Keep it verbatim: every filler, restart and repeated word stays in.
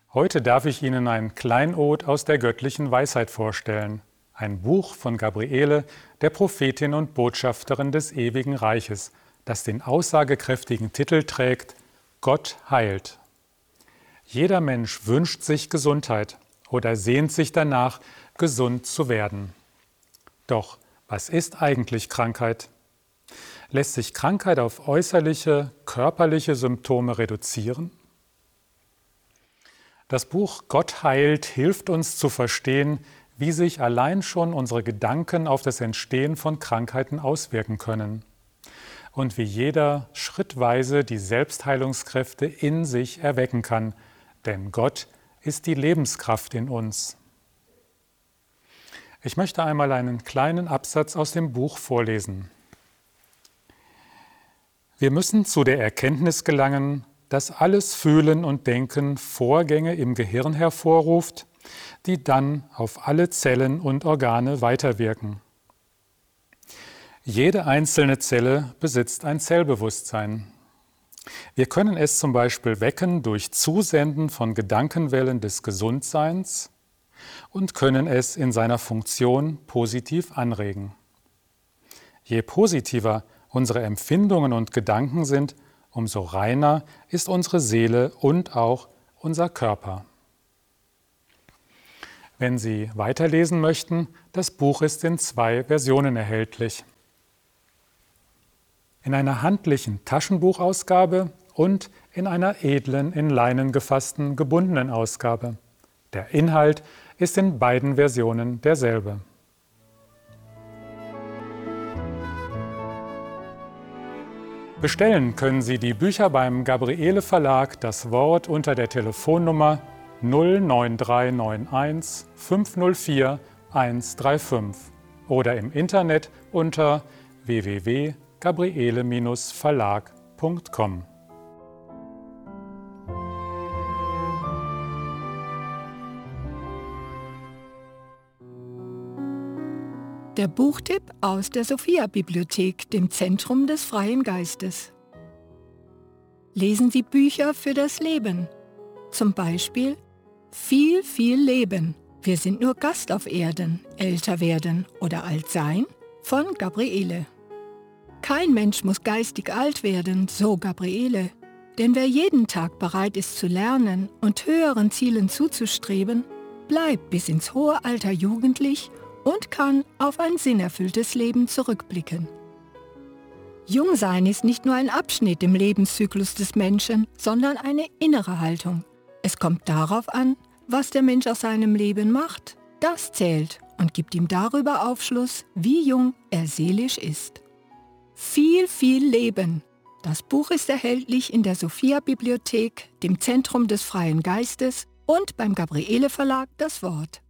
Heute darf ich Ihnen ein Kleinod aus der göttlichen Weisheit vorstellen. Ein Buch von Gabriele, der Prophetin und Botschafterin des ewigen Reiches, das den aussagekräftigen Titel trägt: Gott heilt. Jeder Mensch wünscht sich Gesundheit oder sehnt sich danach, gesund zu werden. Doch was ist eigentlich Krankheit? Lässt sich Krankheit auf äußerliche, körperliche Symptome reduzieren? Das Buch Gott heilt hilft uns zu verstehen, wie sich allein schon unsere Gedanken auf das Entstehen von Krankheiten auswirken können und wie jeder schrittweise die Selbstheilungskräfte in sich erwecken kann, denn Gott ist die Lebenskraft in uns. Ich möchte einmal einen kleinen Absatz aus dem Buch vorlesen. Wir müssen zu der Erkenntnis gelangen, dass alles Fühlen und Denken Vorgänge im Gehirn hervorruft, die dann auf alle Zellen und Organe weiterwirken. Jede einzelne Zelle besitzt ein Zellbewusstsein. Wir können es zum Beispiel wecken durch Zusenden von Gedankenwellen des Gesundseins und können es in seiner Funktion positiv anregen. Je positiver unsere Empfindungen und Gedanken sind, umso reiner ist unsere Seele und auch unser Körper. Wenn Sie weiterlesen möchten, das Buch ist in zwei Versionen erhältlich. In einer handlichen Taschenbuchausgabe und in einer edlen, in Leinen gefassten, gebundenen Ausgabe. Der Inhalt ist in beiden Versionen derselbe. Bestellen können Sie die Bücher beim Gabriele Verlag Das Wort unter der Telefonnummer null neun drei neun eins fünf null vier eins drei fünf oder im Internet unter w w w punkt gabriele Verlag punkt com. Der Buchtipp aus der Sophia-Bibliothek, dem Zentrum des freien Geistes. Lesen Sie Bücher für das Leben. Zum Beispiel Viel, viel Leben. Wir sind nur Gast auf Erden, älter werden oder alt sein von Gabriele. Kein Mensch muss geistig alt werden, so Gabriele. Denn wer jeden Tag bereit ist zu lernen und höheren Zielen zuzustreben, bleibt bis ins hohe Alter jugendlich und kann auf ein sinnerfülltes Leben zurückblicken. Jungsein ist nicht nur ein Abschnitt im Lebenszyklus des Menschen, sondern eine innere Haltung. Es kommt darauf an, was der Mensch aus seinem Leben macht. Das zählt und gibt ihm darüber Aufschluss, wie jung er seelisch ist. Viel, viel Leben. Das Buch ist erhältlich in der Sophia-Bibliothek, dem Zentrum des freien Geistes und beim Gabriele Verlag Das Wort.